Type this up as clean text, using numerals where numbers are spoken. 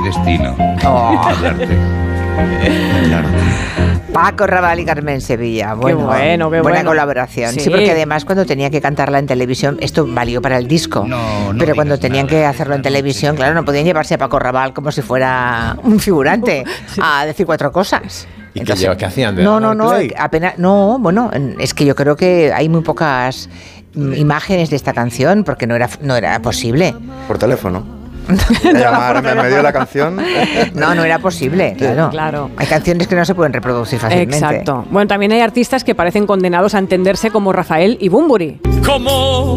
destino. Hablarte. Claro. Paco Rabanne y Carmen Sevilla. Bueno, qué buena bueno. colaboración. Sí. Sí, porque además cuando tenía que cantarla en televisión, esto valió para el disco. No pero cuando digas tenían nada, que hacerlo en televisión, claro, no podían llevarse a Paco Rabanne como si fuera un figurante a decir cuatro cosas. ¿Y Entonces, qué hacían? No, Play? apenas. No, bueno, es que yo creo que hay muy pocas imágenes de esta canción porque no era posible. Por teléfono. Llamar en medio de la canción. No era posible, claro. Claro. Hay canciones que no se pueden reproducir fácilmente. Exacto. Bueno, también hay artistas que parecen condenados a entenderse como Rafael y Bunbury. Como